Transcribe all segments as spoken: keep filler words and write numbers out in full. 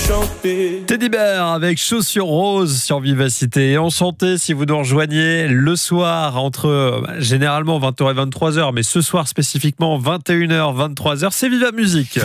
chanter. Teddy Bear avec Chaussures Roses sur Vivacité. Et enchanté si vous nous rejoignez le soir entre bah, généralement vingt heures et vingt-trois heures, mais ce soir spécifiquement vingt et une heures, vingt-trois heures, c'est Viva Musique.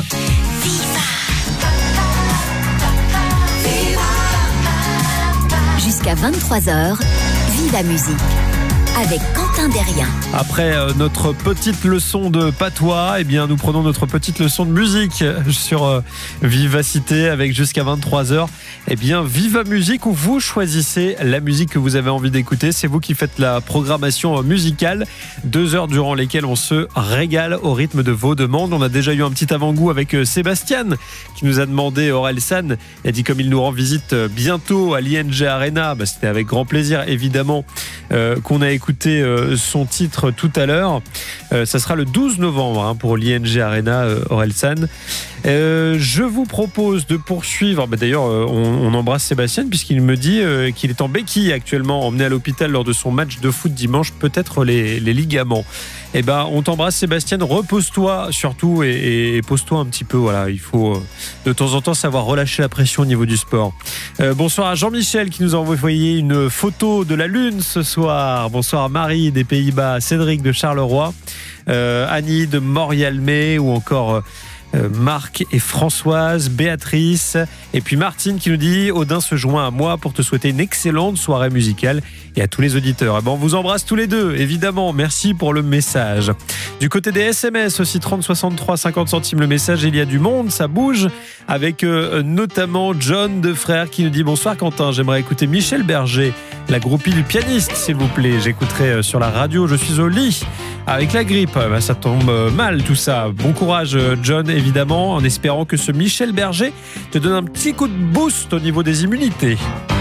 Jusqu'à vingt-trois heures, Viva Musique avec Quentin Derrien. Après euh, notre petite leçon de patois, eh bien, nous prenons notre petite leçon de musique sur euh, Vivacité avec jusqu'à vingt-trois heures. Eh bien, Viva Musique, où vous choisissez la musique que vous avez envie d'écouter. C'est vous qui faites la programmation euh, musicale. Deux heures durant lesquelles on se régale au rythme de vos demandes. On a déjà eu un petit avant-goût avec euh, Sébastien qui nous a demandé, Orelsan, il a dit comme il nous rend visite euh, bientôt à l'I N G Arena, bah, c'était avec grand plaisir évidemment euh, qu'on a écouté écouter euh, son titre tout à l'heure. Euh, ça sera le douze novembre hein, pour l'I N G Arena, euh, Orelsan. Euh, je vous propose de poursuivre. Bah, d'ailleurs, euh, on, on embrasse Sébastien puisqu'il me dit euh, qu'il est en béquille actuellement, emmené à l'hôpital lors de son match de foot dimanche, peut-être les, les ligaments. Eh ben, on t'embrasse Sébastien, repose-toi surtout et, et, et pose-toi un petit peu. Voilà, il faut euh, de temps en temps savoir relâcher la pression au niveau du sport. Euh, bonsoir à Jean-Michel qui nous a envoyé une photo de la Lune ce soir. Bonsoir à Marie des Pays-Bas, Cédric de Charleroi, euh, Annie de Morialmé ou encore... Euh, Euh, Marc et Françoise, Béatrice et puis Martine qui nous dit Odin se joint à moi pour te souhaiter une excellente soirée musicale et à tous les auditeurs. Et ben on vous embrasse tous les deux, évidemment. Merci pour le message. Du côté des S M S aussi, trente soixante-trois cinquante centimes le message. Il y a du monde, ça bouge avec euh, notamment John de Frères qui nous dit bonsoir Quentin, j'aimerais écouter Michel Berger, la groupie du pianiste s'il vous plaît. J'écouterai euh, sur la radio, je suis au lit avec la grippe. Ben, ça tombe euh, mal tout ça. Bon courage euh, John, évidemment, en espérant que ce Michel Berger te donne un petit coup de boost au niveau des immunités.